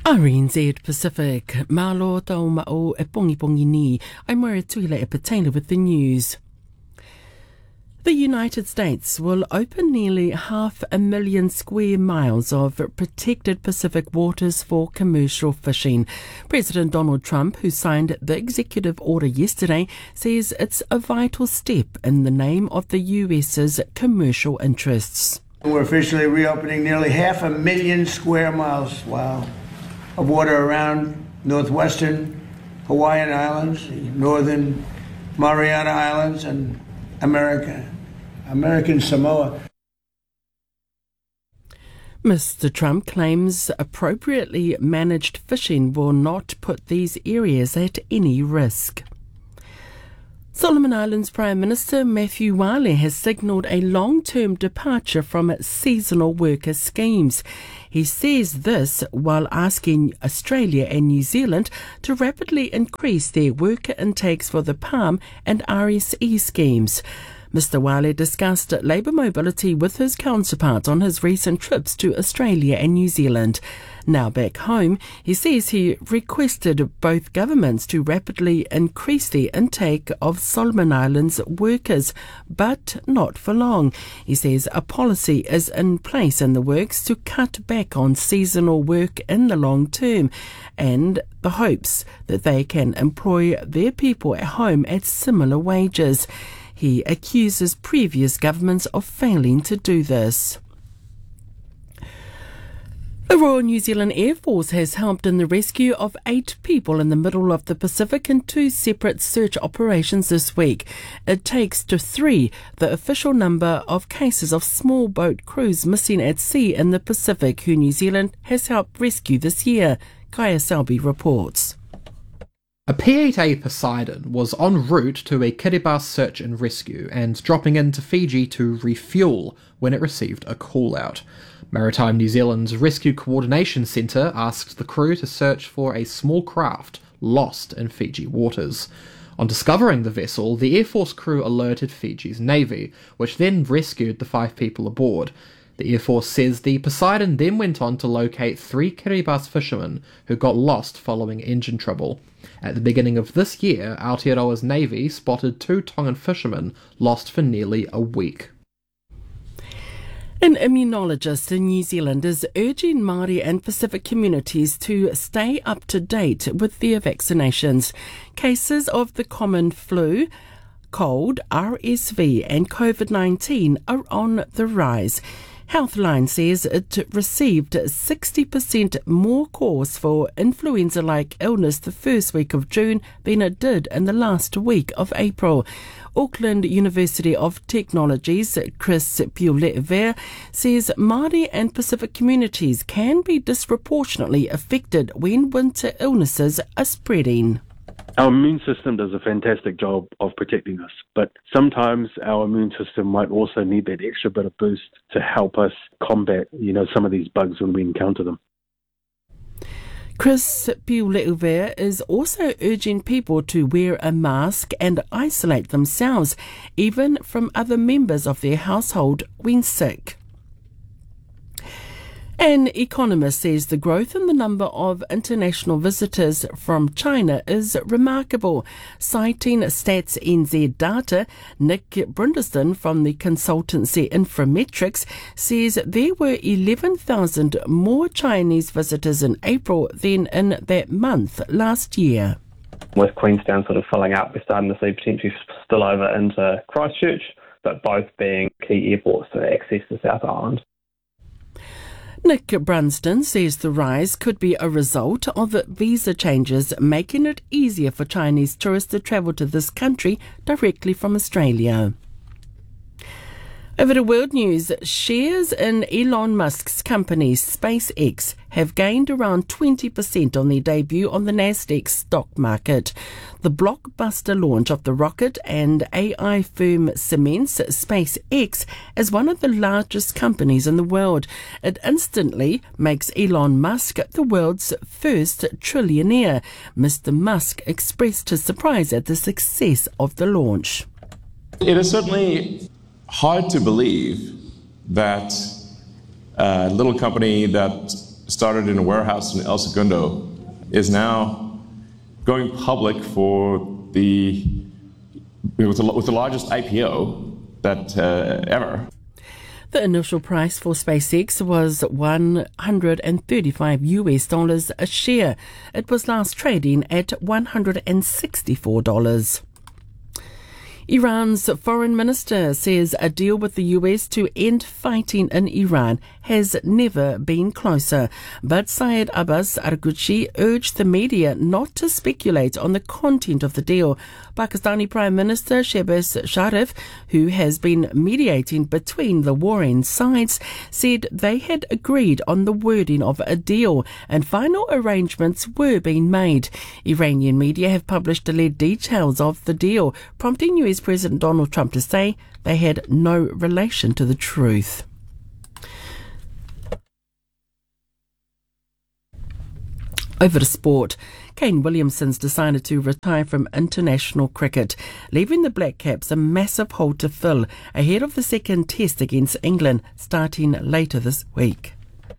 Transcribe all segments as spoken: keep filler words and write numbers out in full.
R N Z Pacific, Malo tau mao e pongi pongi ni, I'm Maria Tuila e Patela with the news. The United States will open nearly half a million square miles of protected Pacific waters for commercial fishing. President Donald Trump, who signed the executive order yesterday, says it's a vital step in the name of the U S's commercial interests. We're officially reopening nearly half a million square miles, wow, of water around northwestern Hawaiian Islands, northern Mariana Islands, and America, American Samoa. Mister Trump claims appropriately managed fishing will not put these areas at any risk. Solomon Islands Prime Minister Matthew Wale has signalled a long-term departure from seasonal worker schemes. He says this while asking Australia and New Zealand to rapidly increase their worker intakes for the PALM and R S E schemes. Mister Wale discussed labour mobility with his counterparts on his recent trips to Australia and New Zealand. Now back home, he says he requested both governments to rapidly increase the intake of Solomon Islands workers, but not for long. He says a policy is in place in the works to cut back on seasonal work in the long term, and the hopes that they can employ their people at home at similar wages. He accuses previous governments of failing to do this. The Royal New Zealand Air Force has helped in the rescue of eight people in the middle of the Pacific in two separate search operations this week. It takes to three the official number of cases of small boat crews missing at sea in the Pacific who New Zealand has helped rescue this year. Kaya Selby reports. A P eight A Poseidon was en route to a Kiribati search and rescue and dropping into Fiji to refuel when it received a call-out. Maritime New Zealand's Rescue Coordination Centre asked the crew to search for a small craft lost in Fiji waters. On discovering the vessel, the Air Force crew alerted Fiji's Navy, which then rescued the five people aboard. The Air Force says the Poseidon then went on to locate three Kiribati fishermen who got lost following engine trouble. At the beginning of this year, Aotearoa's Navy spotted two Tongan fishermen lost for nearly a week. An immunologist in New Zealand is urging Māori and Pacific communities to stay up to date with their vaccinations. Cases of the common flu, cold, R S V and COVID nineteen are on the rise. Healthline says it received sixty percent more calls for influenza-like illness the first week of June than it did in the last week of April. Auckland University of Technology's Chris Piulevere says Māori and Pacific communities can be disproportionately affected when winter illnesses are spreading. Our immune system does a fantastic job of protecting us, but sometimes our immune system might also need that extra bit of boost to help us combat, you know, some of these bugs when we encounter them. Chris Piulevere is also urging people to wear a mask and isolate themselves, even from other members of their household when sick. An economist says the growth in the number of international visitors from China is remarkable. Citing Stats N Z data, Nick Brindiston from the consultancy Inframetrics says there were eleven thousand more Chinese visitors in April than in that month last year. With Queenstown sort of filling up, we're starting to see potentially spill over into Christchurch, but both being key airports to access the South Island. Nick Brunston says the rise could be a result of visa changes, making it easier for Chinese tourists to travel to this country directly from Australia. Over to world news, shares in Elon Musk's company SpaceX have gained around twenty percent on their debut on the Nasdaq stock market. The blockbuster launch of the rocket and A I firm cements SpaceX as one of the largest companies in the world. It instantly makes Elon Musk the world's first trillionaire. Mister Musk expressed his surprise at the success of the launch. It is certainly hard to believe that a little company that started in a warehouse in El Segundo is now going public for the with the, with the largest I P O that uh, ever. The initial price for SpaceX was one hundred thirty-five U S dollars a share. It was last trading at one hundred sixty-four dollars. Iran's foreign minister says a deal with the U S to end fighting in Iran has never been closer. But Syed Abbas Araghchi urged the media not to speculate on the content of the deal. Pakistani Prime Minister Shehbaz Sharif, who has been mediating between the warring sides, said they had agreed on the wording of a deal and final arrangements were being made. Iranian media have published alleged details of the deal, prompting U S President Donald Trump to say they had no relation to the truth. Over to sport. Kane Williamson's decided to retire from international cricket, leaving the Black Caps a massive hole to fill ahead of the second test against England starting later this week.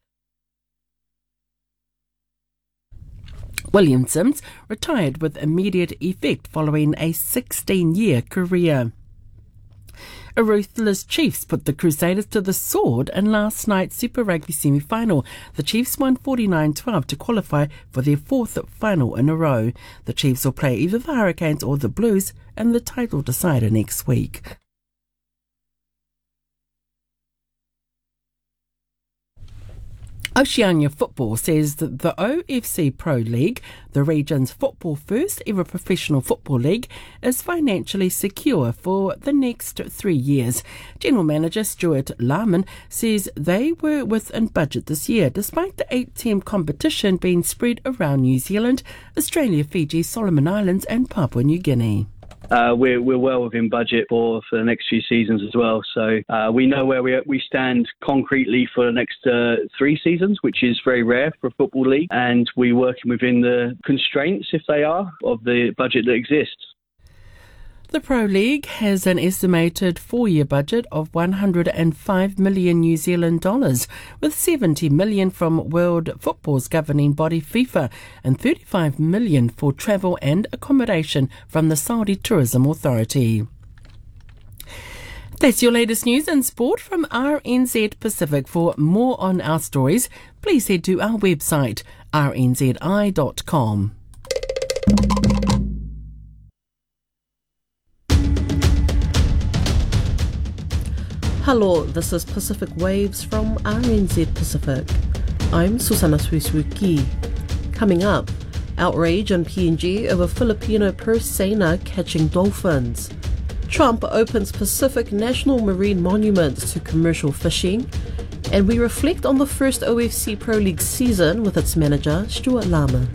Williamson's retired with immediate effect following a sixteen-year career. A ruthless Chiefs put the Crusaders to the sword in last night's Super Rugby semi-final. The Chiefs won forty-nine twelve to qualify for their fourth final in a row. The Chiefs will play either the Hurricanes or the Blues and the title decider next week. Oceania Football says that the O F C Pro League, the region's football first ever professional football league, is financially secure for the next three years. General Manager Stuart Lahman says they were within budget this year, despite the eight-team competition being spread around New Zealand, Australia, Fiji, Solomon Islands and Papua New Guinea. Uh, we're, we're well within budget for, for the next few seasons as well. So uh, we know where we we stand concretely for the next uh, three seasons, which is very rare for a football league. And we're working within the constraints, if they are, of the budget that exists. The Pro League has an estimated four-year budget of one hundred five million New Zealand dollars, with seventy million from World Football's governing body FIFA and thirty-five million for travel and accommodation from the Saudi Tourism Authority. That's your latest news and sport from R N Z Pacific. For more on our stories, please head to our website r n z i dot com. Hello, this is Pacific Waves from R N Z Pacific. I'm Susana Suisuki. Coming up, outrage in P N G over Filipino purse seiner catching dolphins. Trump opens Pacific National Marine Monuments to commercial fishing. And we reflect on the first O F C Pro League season with its manager, Stuart Lahman.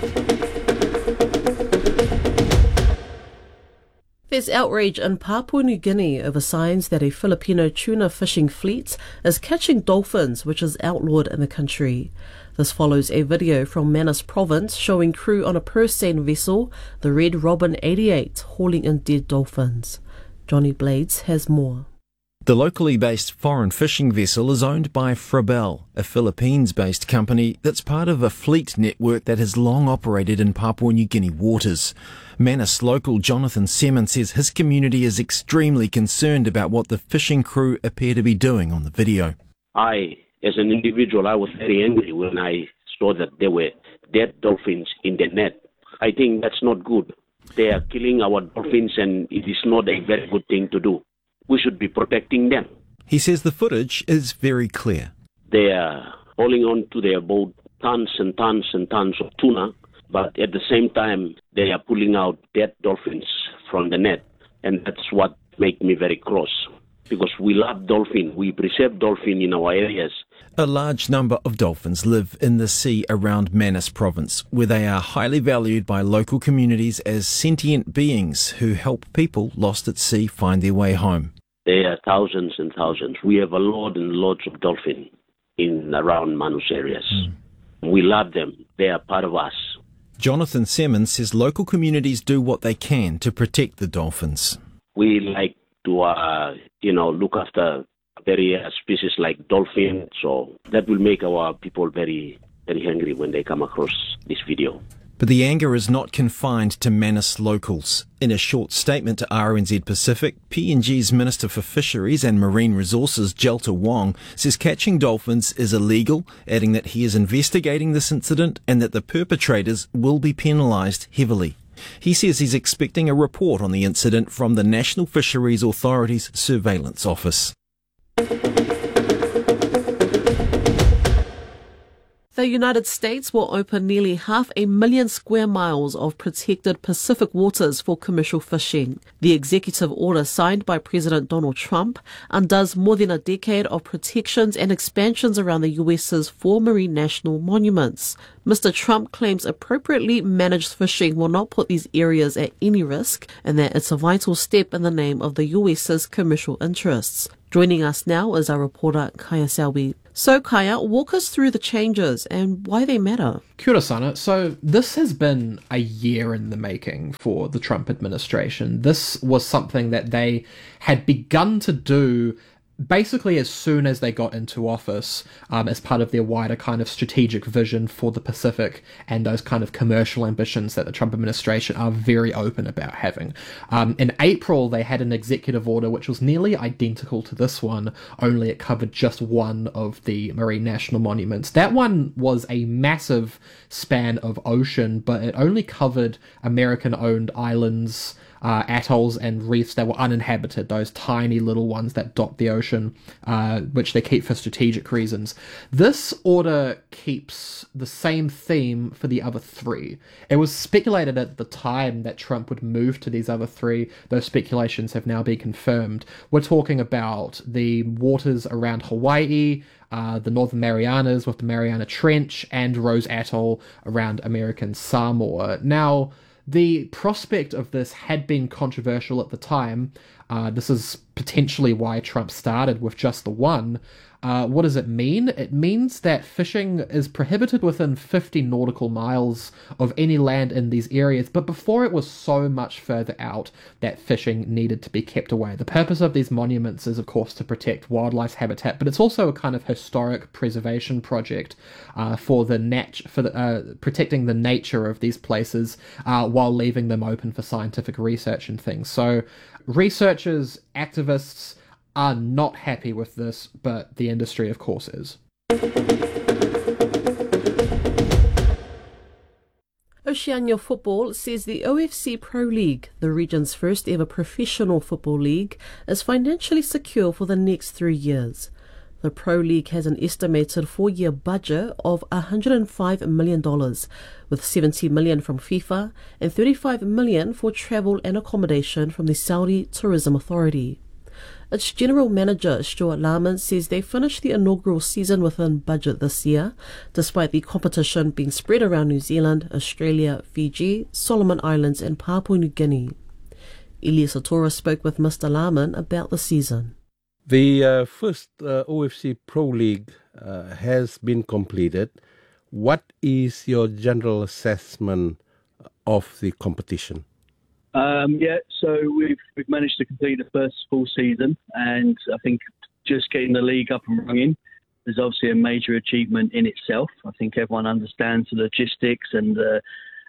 There's outrage in Papua New Guinea over signs that a Filipino tuna fishing fleet is catching dolphins, which is outlawed in the country. This follows a video from Manus Province showing crew on a purse seine vessel, the Red Robin eighty-eight, hauling in dead dolphins. Johnny Blades has more. The locally based foreign fishing vessel is owned by Frabel, a Philippines-based company that's part of a fleet network that has long operated in Papua New Guinea waters. Manus local Jonathan Seaman says his community is extremely concerned about what the fishing crew appear to be doing on the video. I, as an individual, I was very angry when I saw that there were dead dolphins in the net. I think that's not good. They are killing our dolphins and it is not a very good thing to do. We should be protecting them. He says the footage is very clear. They are holding on to their boat, tons and tons and tons of tuna, but at the same time, they are pulling out dead dolphins from the net. And that's what makes me very cross, because we love dolphin. We preserve dolphin in our areas. A large number of dolphins live in the sea around Manus Province, where they are highly valued by local communities as sentient beings who help people lost at sea find their way home. There are thousands and thousands. We have a lot and lots of dolphin in around Manus areas. Mm. We love them. They are part of us. Jonathan Simmons says local communities do what they can to protect the dolphins. We like to, uh, you know, look after very uh, species like dolphin, so that will make our people very very angry when they come across this video. But the anger is not confined to Manus locals. In a short statement to R N Z Pacific, P N G's Minister for Fisheries and Marine Resources, Jelta Wong, says catching dolphins is illegal, adding that he is investigating this incident and that the perpetrators will be penalised heavily. He says he's expecting a report on the incident from the National Fisheries Authority's Surveillance Office. The United States will open nearly half a million square miles of protected Pacific waters for commercial fishing. The executive order signed by President Donald Trump undoes more than a decade of protections and expansions around the U S's four marine national monuments. Mister Trump claims appropriately managed fishing will not put these areas at any risk and that it's a vital step in the name of the U S's commercial interests. Joining us now is our reporter Kaya Selby. So Kaya, walk us through the changes and why they matter. Kia ora sana. So this has been a year in the making for the Trump administration. This was something that they had begun to do basically as soon as they got into office, um, as part of their wider kind of strategic vision for the Pacific and those kind of commercial ambitions that the Trump administration are very open about having. Um, in April, they had an executive order which was nearly identical to this one, only it covered just one of the marine national monuments. That one was a massive span of ocean, but it only covered American-owned islands, Uh, atolls and reefs that were uninhabited, those tiny little ones that dot the ocean, uh, which they keep for strategic reasons. This order keeps the same theme for the other three. It was speculated at the time that Trump would move to these other three. Those speculations have now been confirmed. We're talking about the waters around Hawaii, uh, the Northern Marianas with the Mariana Trench, and Rose Atoll around American Samoa. Now, the prospect of this had been controversial at the time. Uh, this is potentially why Trump started with just the one. Uh, what does it mean? It means that fishing is prohibited within fifty nautical miles of any land in these areas, but before it was so much further out that fishing needed to be kept away. The purpose of these monuments is, of course, to protect wildlife habitat, but it's also a kind of historic preservation project uh, for the nat- for the, uh, protecting the nature of these places uh, while leaving them open for scientific research and things. So researchers, activists, are not happy with this, but the industry, of course, is. Oceania Football says the O F C Pro League, the region's first ever professional football league, is financially secure for the next three years. The Pro League has an estimated four-year budget of one hundred five million dollars, with seventy million dollars from FIFA and thirty-five million dollars for travel and accommodation from the Saudi Tourism Authority. Its general manager, Stuart Lahman, says they finished the inaugural season within budget this year, despite the competition being spread around New Zealand, Australia, Fiji, Solomon Islands and Papua New Guinea. Elias Atora spoke with Mister Lahman about the season. The uh, first uh, O F C Pro League uh, has been completed. What is your general assessment of the competition? Um, yeah, so we've we've managed to complete the first full season, and I think just getting the league up and running is obviously a major achievement in itself. I think everyone understands the logistics and the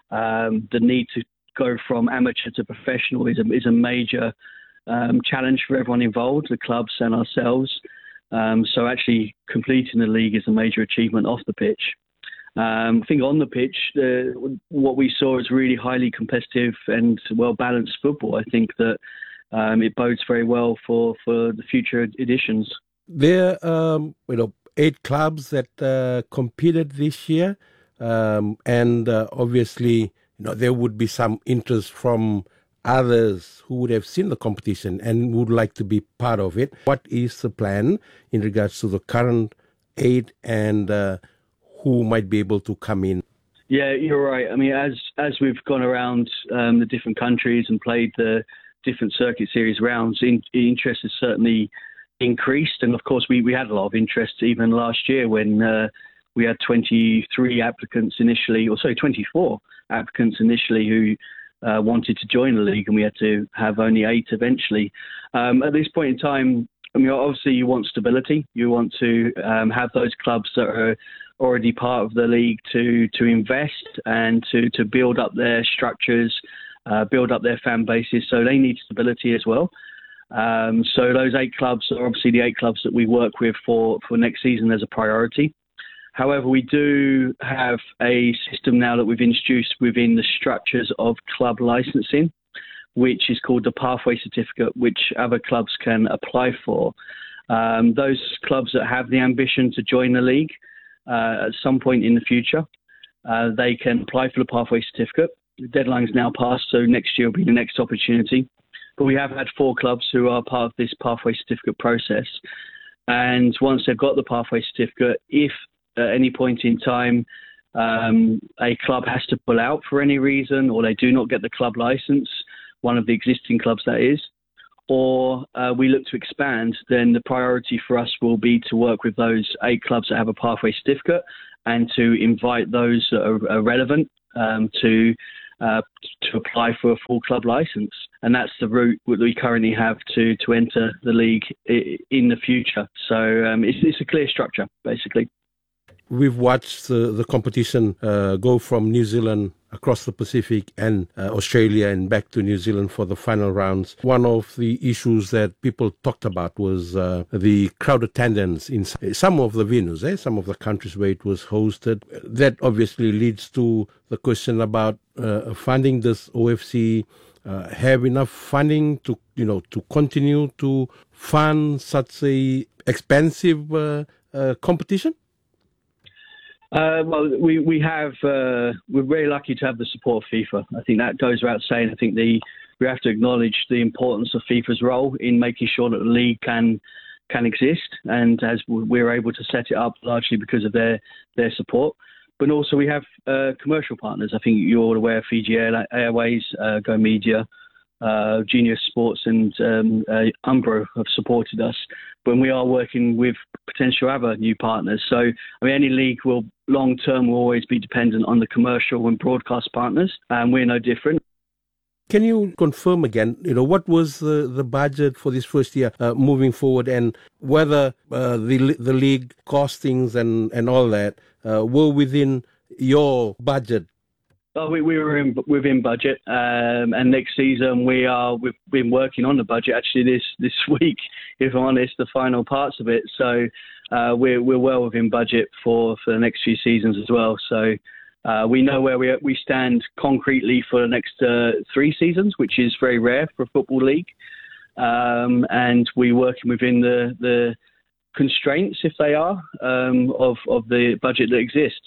um, the need to go from amateur to professional is a is a major um, challenge for everyone involved, the clubs and ourselves. Um, so actually completing the league is a major achievement off the pitch. Um, I think on the pitch, uh, what we saw is really highly competitive and well-balanced football. I think that um, it bodes very well for, for the future editions. There are um, you know, eight clubs that uh, competed this year, um, and uh, obviously you know, there would be some interest from others who would have seen the competition and would like to be part of it. What is the plan in regards to the current eight and uh, who might be able to come in? Yeah, you're right. I mean, as as we've gone around um, the different countries and played the different circuit series rounds, in, interest has certainly increased. And of course, we, we had a lot of interest even last year when uh, we had twenty-three applicants initially, or sorry, twenty-four applicants initially who uh, wanted to join the league, and we had to have only eight eventually. Um, at this point in time, I mean, obviously you want stability. You want to um, have those clubs that are already part of the league to to invest and to, to build up their structures, uh, build up their fan bases. So they need stability as well. Um, so those eight clubs are obviously the eight clubs that we work with for, for next season as a priority. However, we do have a system now that we've introduced within the structures of club licensing, which is called the Pathway Certificate, which other clubs can apply for. Um, those clubs that have the ambition to join the league uh, at some point in the future, uh, they can apply for the Pathway Certificate. The deadline's now passed, so next year will be the next opportunity. But we have had four clubs who are part of this Pathway Certificate process. And once they've got the Pathway Certificate, if at any point in time um, a club has to pull out for any reason, or they do not get the club license, one of the existing clubs that is, or uh, we look to expand, then the priority for us will be to work with those eight clubs that have a Pathway Certificate and to invite those that are, are relevant um, to uh, to apply for a full club license. And that's the route that we currently have to, to enter the league in the future. So um, it's, it's a clear structure, basically. We've watched the, the competition uh, go from New Zealand across the Pacific and uh, Australia and back to New Zealand for the final rounds. One of the issues that people talked about was uh, the crowd attendance in some of the venues, eh? some of the countries where it was hosted. That obviously leads to the question about uh, funding this O F C. Uh, have enough funding to, you know, to continue to fund such a expensive uh, uh, competition? Uh, well, we we have uh, we're very lucky to have the support of FIFA. I think that goes without saying. I think the we have to acknowledge the importance of FIFA's role in making sure that the league can can exist, and as we're able to set it up largely because of their their support. But also we have uh, commercial partners. I think you're all aware: Fiji Airways, uh, Go Media, uh, Genius Sports, and um, uh, Umbro have supported us when we are working with potential other new partners. So, I mean, any league will, long term, will always be dependent on the commercial and broadcast partners, and we're no different. Can you confirm again, you know, what was the, the budget for this first year uh, moving forward, and whether uh, the the league costings and, and all that uh, were within your budget? Oh, we, we were in, within budget, um, and next season we are. We've been working on the budget actually this, this week, if I'm honest, the final parts of it. So uh, we're we're well within budget for, for the next few seasons as well. So uh, we know where we we stand concretely for the next uh, three seasons, which is very rare for a football league, um, and we're working within the the constraints, if they are, um, of of the budget that exists.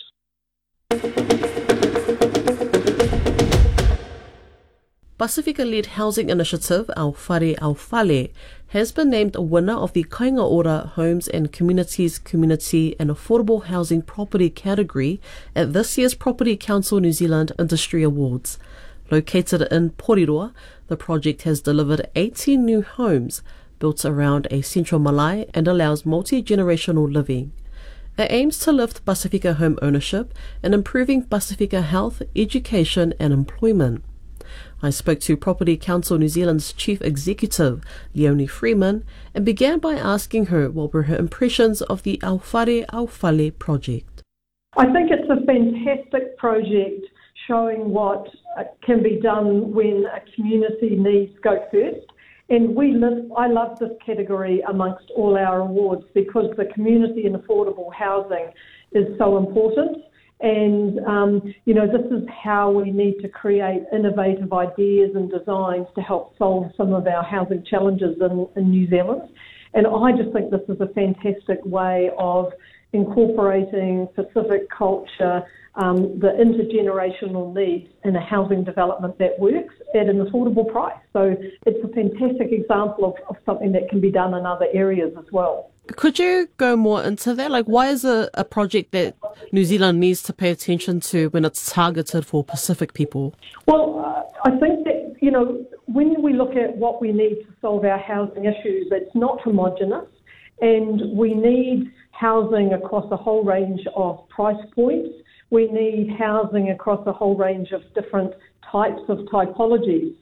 Pacifica-led housing initiative Aowhare Aowhale has been named a winner of the Kainga Ora Homes and Communities Community and Affordable Housing Property category at this year's Property Council New Zealand Industry Awards. Located in Porirua, the project has delivered eighteen new homes built around a central malai and allows multi-generational living. It aims to lift Pacifica home ownership and improving Pacifica health, education and employment. I spoke to Property Council New Zealand's Chief Executive, Leonie Freeman, and began by asking her what were her impressions of the Aowhare Aowhale project. I think it's a fantastic project showing what can be done when a community needs go first. And we live, I love this category amongst all our awards because the community and affordable housing is so important. And, um, you know, this is how we need to create innovative ideas and designs to help solve some of our housing challenges in, in New Zealand. And I just think this is a fantastic way of incorporating Pacific culture, um, the intergenerational needs in a housing development that works at an affordable price. So it's a fantastic example of, of something that can be done in other areas as well. Could you go more into that? Like, why is it a project that New Zealand needs to pay attention to when it's targeted for Pacific people? Well, uh, I think that, you know, when we look at what we need to solve our housing issues, it's not homogenous, and we need housing across a whole range of price points. We need housing across a whole range of different types of typologies.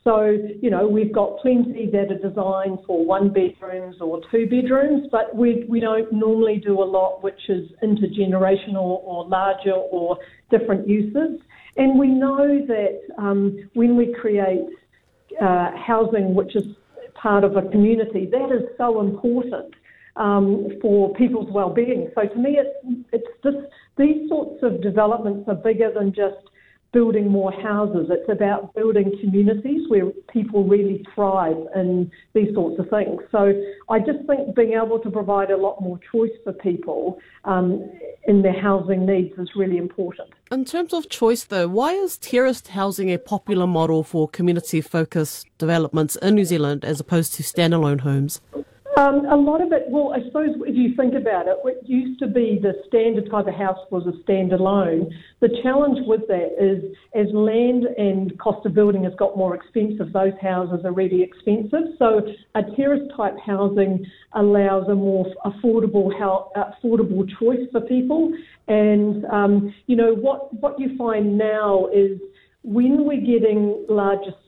So, you know, we've got plenty that are designed for one bedrooms or two bedrooms, but we we don't normally do a lot which is intergenerational or larger or different uses. And we know that um, when we create uh, housing which is part of a community, that is so important um, for people's well-being. So to me, it's, it's just, these sorts of developments are bigger than just building more houses. It's about building communities where people really thrive in these sorts of things. So I just think being able to provide a lot more choice for people um, in their housing needs is really important. In terms of choice, though, why is terraced housing a popular model for community-focused developments in New Zealand as opposed to standalone homes? Um, a lot of it, well, I suppose if you think about it, what used to be the standard type of house was a standalone. The challenge with that is as land and cost of building has got more expensive, those houses are really expensive. So a terrace type housing allows a more affordable affordable choice for people. And, um, you know, what, what you find now is when we're getting larger